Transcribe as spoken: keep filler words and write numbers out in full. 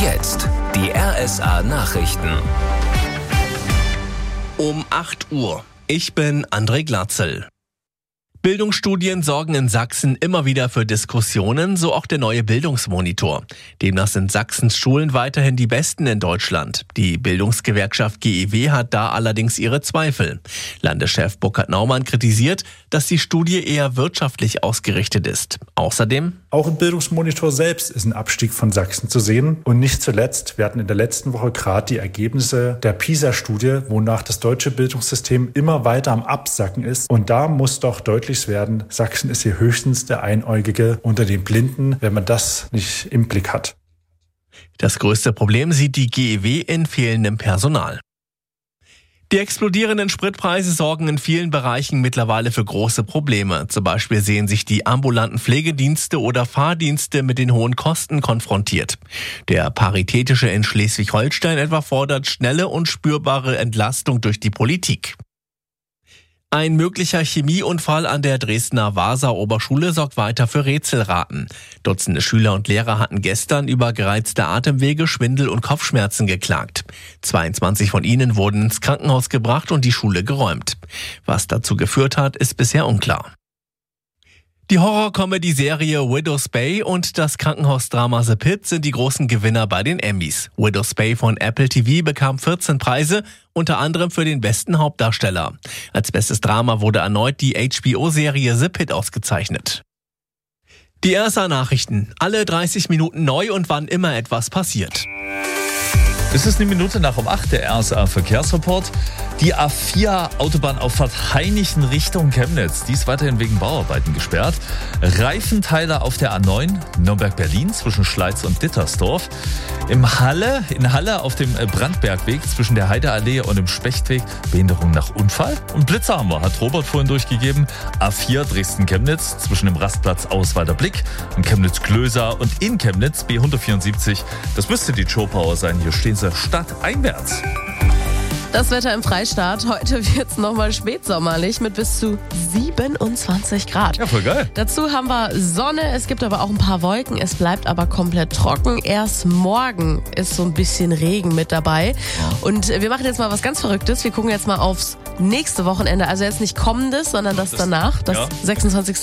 jetzt die R S A-Nachrichten. Um acht Uhr. Ich bin André Glatzel. Bildungsstudien sorgen in Sachsen immer wieder für Diskussionen, so auch der neue Bildungsmonitor. Demnach sind Sachsens Schulen weiterhin die besten in Deutschland. Die Bildungsgewerkschaft G E W hat da allerdings ihre Zweifel. Landeschef Burkhard Naumann kritisiert, dass die Studie eher wirtschaftlich ausgerichtet ist. Außerdem: Auch im Bildungsmonitor selbst ist ein Abstieg von Sachsen zu sehen. Und nicht zuletzt, wir hatten in der letzten Woche gerade die Ergebnisse der PISA-Studie, wonach das deutsche Bildungssystem immer weiter am Absacken ist. Und da muss doch deutlich werden, Sachsen ist hier höchstens der Einäugige unter den Blinden, wenn man das nicht im Blick hat. Das größte Problem sieht die G E W in fehlendem Personal. Die explodierenden Spritpreise sorgen in vielen Bereichen mittlerweile für große Probleme. Zum Beispiel sehen sich die ambulanten Pflegedienste oder Fahrdienste mit den hohen Kosten konfrontiert. Der Paritätische in Schleswig-Holstein etwa fordert schnelle und spürbare Entlastung durch die Politik. Ein möglicher Chemieunfall an der Dresdner Vasa-Oberschule sorgt weiter für Rätselraten. Dutzende Schüler und Lehrer hatten gestern über gereizte Atemwege, Schwindel und Kopfschmerzen geklagt. zweiundzwanzig von ihnen wurden ins Krankenhaus gebracht und die Schule geräumt. Was dazu geführt hat, ist bisher unklar. Die Horror-Comedy-Serie Widow's Bay und das Krankenhausdrama The Pit sind die großen Gewinner bei den Emmys. Widow's Bay von Apple T V bekam vierzehn Preise, unter anderem für den besten Hauptdarsteller. Als bestes Drama wurde erneut die H B O-Serie The Pit ausgezeichnet. Die R S A-Nachrichten. Alle dreißig Minuten neu und wann immer etwas passiert. Es ist eine Minute nach um acht, der R S A-Verkehrsreport. Die A vier Autobahnauffahrt Hainichen Richtung Chemnitz, die ist weiterhin wegen Bauarbeiten gesperrt. Reifenteile auf der A neun Nürnberg-Berlin zwischen Schleiz und Dittersdorf. Im Halle, in Halle auf dem Brandbergweg zwischen der Heideallee und dem Spechtweg Behinderung nach Unfall. Und Blitzer haben wir, hat Robert vorhin durchgegeben. A vier Dresden-Chemnitz zwischen dem Rastplatz Auswalder Blick und Chemnitz-Klöser und in Chemnitz B hundertvierundsiebzig. Das müsste die Joe Power sein. Hier stehen sie stadteinwärts. Das Wetter im Freistaat. Heute wird es nochmal spätsommerlich mit bis zu siebenundzwanzig Grad. Ja, voll geil. Dazu haben wir Sonne, es gibt aber auch ein paar Wolken. Es bleibt aber komplett trocken. Erst morgen ist so ein bisschen Regen mit dabei. Und wir machen jetzt mal was ganz Verrücktes. Wir gucken jetzt mal aufs nächste Wochenende. Also jetzt nicht kommendes, sondern das danach, das ja. sechsundzwanzigste